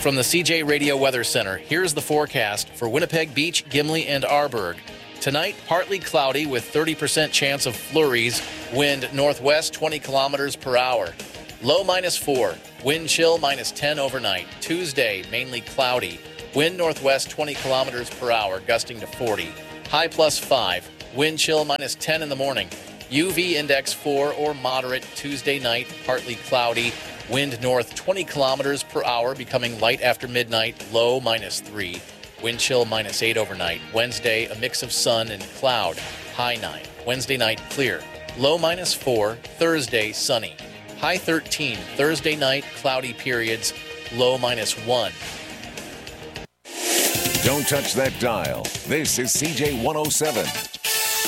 From the CJ Radio Weather Center, here's the forecast for Winnipeg Beach, Gimli, and Arborg. Tonight, partly cloudy with 30% chance of flurries. Wind northwest 20 kilometers per hour. Low -4. Wind chill -10 overnight. Tuesday, mainly cloudy. Wind northwest 20 kilometers per hour, gusting to 40. High +5. Wind chill -10 in the morning. UV index 4 or moderate. Tuesday night, partly cloudy. Wind north 20 kilometers per hour, becoming light after midnight. Low -3. Wind chill -8 overnight. Wednesday, a mix of sun and cloud. High 9. Wednesday night, clear. Low -4. Thursday, sunny. High 13. Thursday night, cloudy periods. Low -1. Don't touch that dial. This is CJ 107.